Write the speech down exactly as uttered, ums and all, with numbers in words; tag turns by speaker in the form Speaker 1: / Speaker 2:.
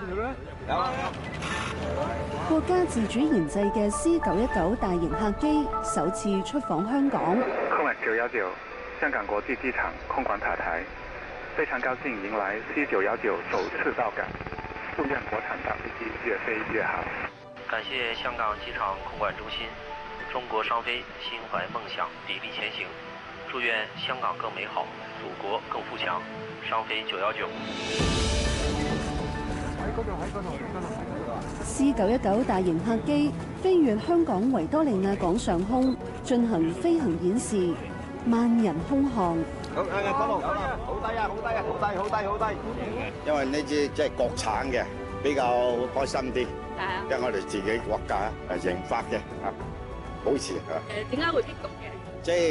Speaker 1: 國家自主研製嘅 C 九一九大型客機首次出訪香港。
Speaker 2: 空九一九香港國際機場空管塔台，非常高興迎來 C 九一九首次到港，祝願國產大飛機越飛越好。
Speaker 3: 感謝香港機場空管中心，中國商飛心懷夢想，砥礪前行。祝願香港更美好，祖國更富強。商飛九一九。
Speaker 1: C 九一九大型客機飛越香港維多利亞港上空，進行飛行演示，萬人空巷。
Speaker 4: 好，誒，嗰度，好低啊，好低啊，好低，好低，好低。因為呢支即係國產嘅，比較開心啲。係啊。因為我哋自己國家誒研發嘅啊，保持啊。
Speaker 5: 誒，點解會激動嘅？
Speaker 4: 即係。